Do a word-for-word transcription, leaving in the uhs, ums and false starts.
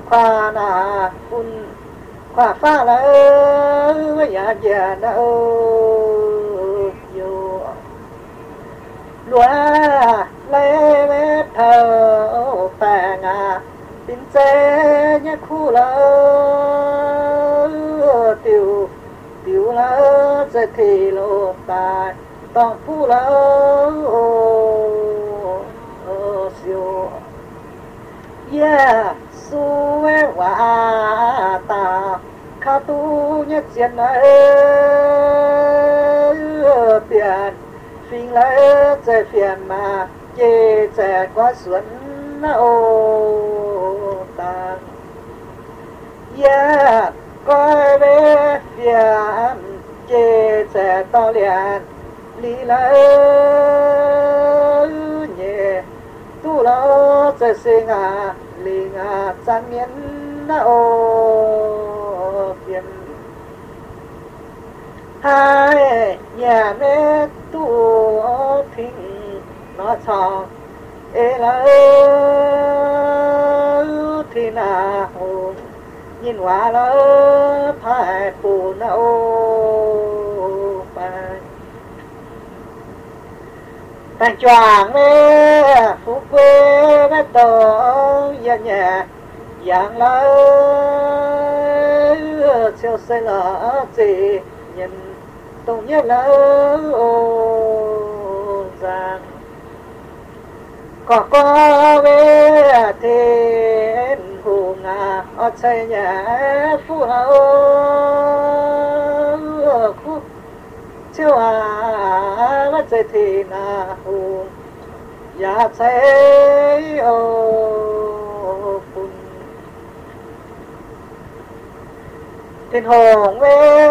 khoa nà un khoa pha là nhà già na yêu lúa lê mê thơ phèn à tin chế nhé khu lỡ tiểu tiểu lỡ dễ thì lộ tài tòng phu lỡ siêu yeah su ê hòa ta khá tu nhé chiến ấy tiền phiền lỡ dễ phiền mà chê trẻ quá xuân ô tàn yeah coi về phiền chê trẻ to liền lý lỡ nhẹ tu lỡ dễ sinh à lý ngà chán nghiến ô phiền hai nhà mẹ tu thinh nó chọn ê là thì nào nhìn hóa lỡ phải phù nâu phải thành choàng mê phú quê mê tổ nhà nhà dạng lỡ chiều xây lỡ gì nhìn tông nhất lỡ ô giang có có về thiên hùng à ở xây nhà phù hậu khu chiều à mất dây thì na hùng nhà xây ô phun thiên hùng về